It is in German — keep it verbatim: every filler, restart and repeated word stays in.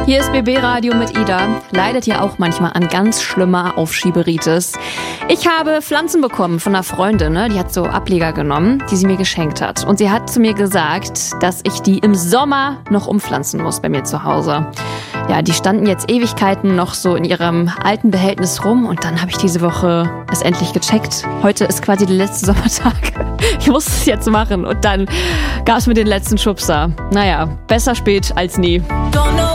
Hier ist B B Radio mit Ida. Leidet ihr auch manchmal an ganz schlimmer Aufschieberitis? Ich habe Pflanzen bekommen von einer Freundin, ne? Die hat so Ableger genommen, die sie mir geschenkt hat. Und sie hat zu mir gesagt, dass ich die im Sommer noch umpflanzen muss bei mir zu Hause. Ja, die standen jetzt Ewigkeiten noch so in ihrem alten Behältnis rum und dann habe ich diese Woche es endlich gecheckt. Heute ist quasi der letzte Sommertag. Ich muss es jetzt machen und dann gab es mir den letzten Schubser. Naja, besser spät als nie. Don't know